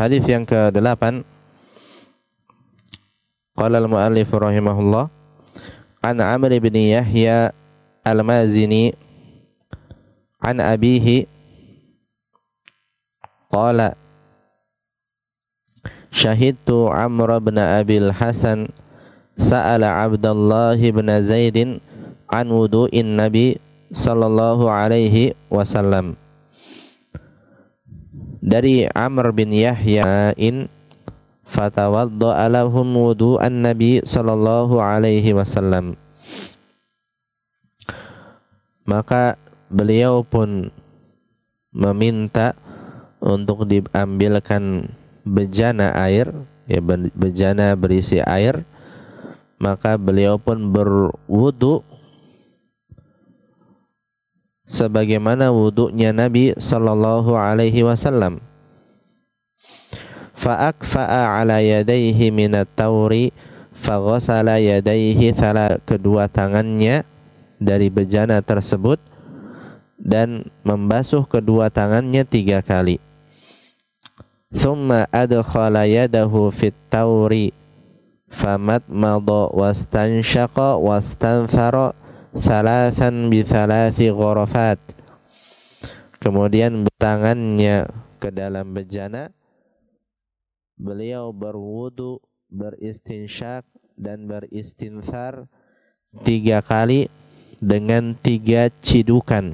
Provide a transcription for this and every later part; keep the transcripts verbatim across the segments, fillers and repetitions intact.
Hadis yang kedelapan, qala al-mu'allif rahimahullah, an Amr bin Yahya al-Mazini an abihi qala syahidtu Amr bin Abil Hasan sa'ala Abdullah bin Zaidin an wudu'in Nabi sallallahu alaihi wasallam. Dari Amr bin Yahya in fatawadda'a lahum wudu'an Nabi sallallahu alaihi wasallam. Maka beliau pun meminta untuk diambilkan bejana air, ya, bejana berisi air. Maka beliau pun berwudu sebagaimana wudunya Nabi sallallahu alaihi wasallam. Fa akfa'a ala yadayhi minat tauri fa ghassala yadayhi thala, kedua tangannya dari bejana tersebut dan membasuh kedua tangannya tiga kali. Thumma adkhala yadahu fit tauri famatmada wastanshaqa wastanthara thalathan bi thalathi ghurafat. Kemudian tangannya ke dalam bejana, beliau berwudu, beristinsyak dan beristinthar tiga kali dengan tiga cidukan.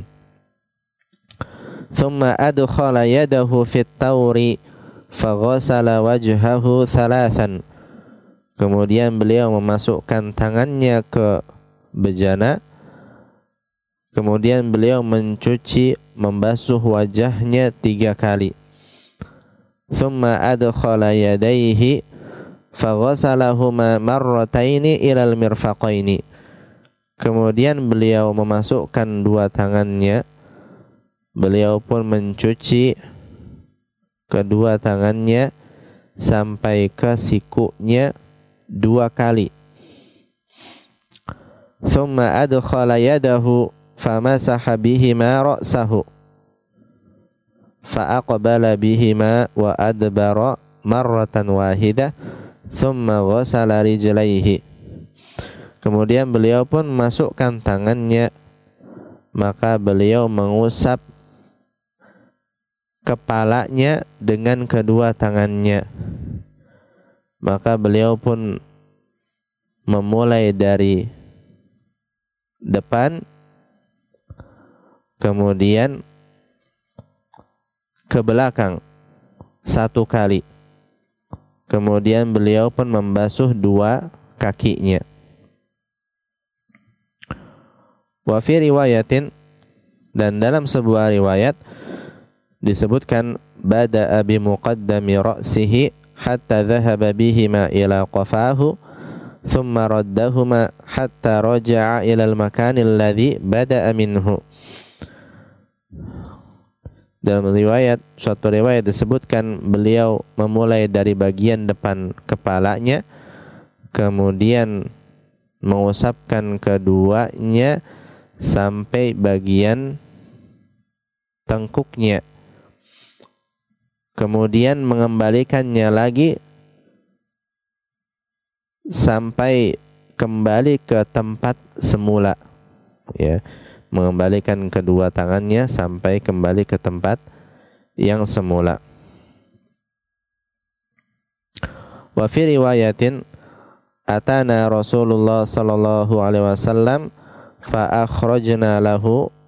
Thumma adkhala yadahu fit tawri faghasala wajhahu thalathan. Kemudian beliau memasukkan tangannya ke bejana, kemudian beliau mencuci, membasuh wajahnya tiga kali. Thumma adkhala yadayhi faghasalahuma marrataini ilal mirfaqaini. Kemudian beliau memasukkan dua tangannya, beliau pun mencuci kedua tangannya sampai ke sikunya dua kali. Thumma adkhala yadahu famasaha bihima ra'sahu fa aqbala bihima wa adbara marratan wahidah thumma ghassala rijlaihi. Kemudian beliau pun masukkan tangannya, maka beliau mengusap kepalanya dengan kedua tangannya. Maka beliau pun memulai dari depan, kemudian ke belakang satu kali. Kemudian beliau pun membasuh dua kakinya. Wa fi riwayatin, dan dalam sebuah riwayat disebutkan, bada'a bi muqaddami ra'sihi hatta dhahaba bihima ila qafahu thumma raddahuma hatta raja'a ila al-makan alladhi bada'a minhu. Dalam riwayat, suatu riwayat disebutkan beliau memulai dari bagian depan kepalanya, kemudian mengusapkan keduanya sampai bagian tengkuknya, kemudian mengembalikannya lagi sampai kembali ke tempat semula, ya, mengembalikan kedua tangannya sampai kembali ke tempat yang semula. Wa fi riwayatin, atana Rasulullah sallallahu alaihi wasallam fa akhrajna lahu